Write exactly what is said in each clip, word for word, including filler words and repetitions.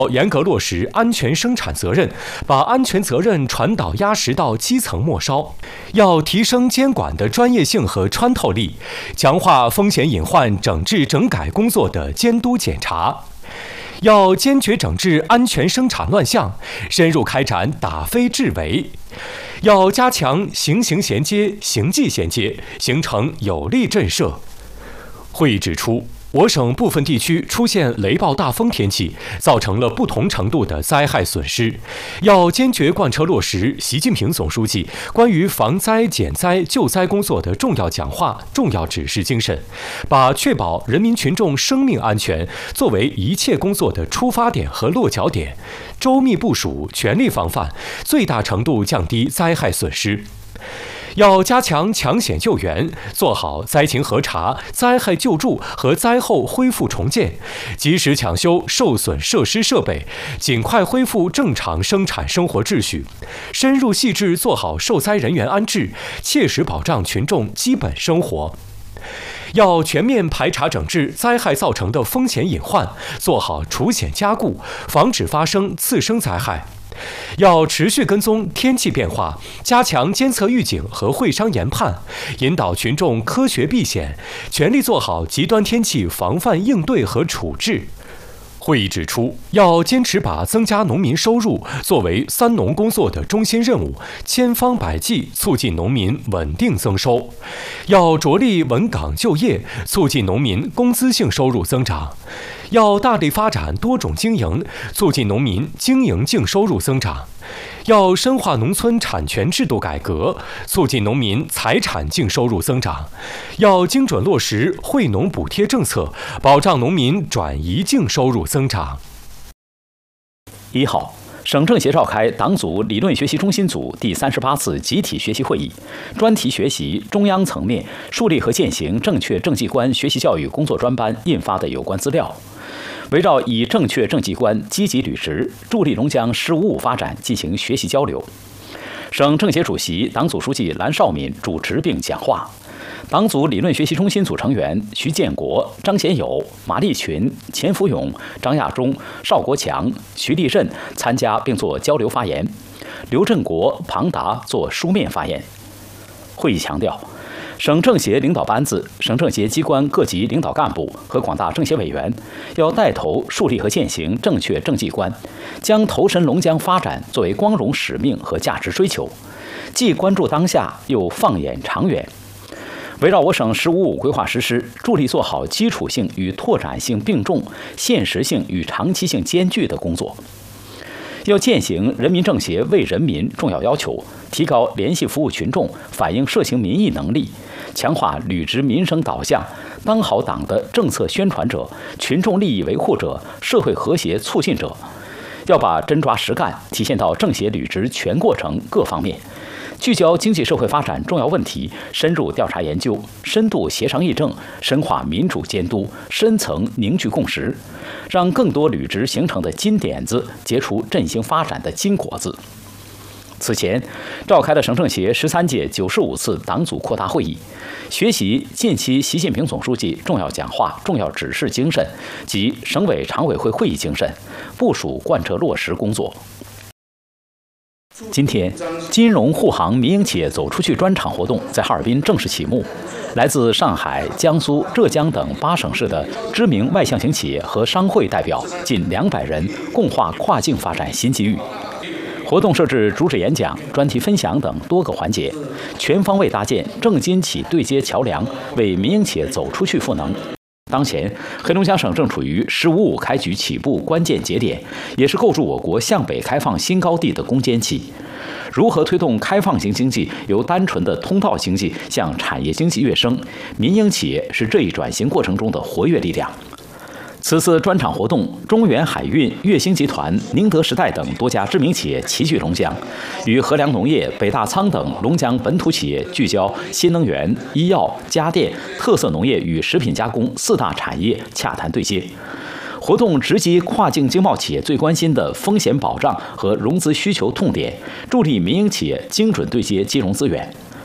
严格落实安全生产责任，把安全责任传导压实到基层末梢。要提升监管的专业性和穿透力，强化风险隐患整治整改工作的监督检查。要坚决整治安全生产乱象，深入开展打非治伪。要加强形形衔接、形迹衔接，形成有力震慑。会议指出，我省部分地区出现雷暴大风天气，造成了不同程度的灾害损失。要坚决贯彻落实习近平总书记关于防灾减灾救灾工作的重要讲话、重要指示精神，把确保人民群众生命安全作为一切工作的出发点和落脚点，周密部署、全力防范，最大程度降低灾害损失。要加强抢险救援，做好灾情核查、灾害救助和灾后恢复重建，及时抢修受损设施设备，尽快恢复正常生产生活秩序，深入细致做好受灾人员安置，切实保障群众基本生活。要全面排查整治灾害造成的风险隐患，做好除险加固，防止发生次生灾害。要持续跟踪天气变化，加强监测预警和会商研判，引导群众科学避险，全力做好极端天气防范应对和处置。会议指出，要坚持把增加农民收入作为三农工作的中心任务，千方百计促进农民稳定增收。要着力稳岗就业，促进农民工资性收入增长。要大力发展多种经营，促进农民经营净收入增长。要深化农村产权制度改革，促进农民财产净收入增长。要精准落实惠农补贴政策，保障农民转移净收入增长。 一号，省政协召开党组理论学习中心组第三十八次集体学习会议，专题学习中央层面树立和践行正确政绩观学习教育工作专班印发的有关资料。围绕以正确政绩观积极履职，助力龙江“十五五”发展进行学习交流。省政协主席、党组书记蓝绍敏主持并讲话。党组理论学习中心组成员徐建国、张显友、马立群、钱福勇、张亚中、邵国强、徐立任参加并作交流发言，刘振国、庞达作书面发言。会议强调，省政协领导班子、省政协机关各级领导干部和广大政协委员要带头树立和践行正确政绩观，将投身龙江发展作为光荣使命和价值追求，既关注当下，又放眼长远。围绕我省“十五五”规划实施，助力做好基础性与拓展性并重、现实性与长期性兼具的工作。要践行人民政协为人民重要要求，提高联系服务群众、反映社情民意能力，强化履职民生导向，当好党的政策宣传者、群众利益维护者、社会和谐促进者。要把真抓实干体现到政协履职全过程各方面，聚焦经济社会发展重要问题，深入调查研究，深度协商议政，深化民主监督，深层凝聚共识，让更多履职形成的金点子结出振兴发展的金果子。此前召开了省政协十三届九十五次党组扩大会议，学习近期习近平总书记重要讲话、重要指示精神及省委常委会会议精神，部署贯彻落实工作。今天，金融护航民营企业走出去专场活动在哈尔滨正式启幕。来自上海、江苏、浙江等八省市的知名外向型企业和商会代表近两百人，共话跨境发展新机遇。活动设置主旨演讲、专题分享等多个环节，全方位搭建政经企对接桥梁，为民营企业走出去赋能。当前，黑龙江省正处于“十五五”开局起步关键节点，也是构筑我国向北开放新高地的攻坚期。如何推动开放型经济由单纯的通道经济向产业经济跃升？民营企业是这一转型过程中的活跃力量。此次专场活动，中原海运、粤星集团、宁德时代等多家知名企业齐聚龙江，与河良农业、北大仓等龙江本土企业聚焦新能源、医药、家电、特色农业与食品加工四大产业洽谈对接。活动直击跨境经贸企业最关心的风险保障和融资需求痛点，助力民营企业精准对接金融资源。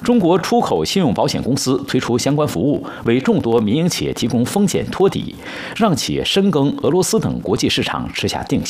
中国出口信用保险公司推出相关服务，为众多民营企业提供风险托底，让企业深耕俄罗斯等国际市场吃下定心。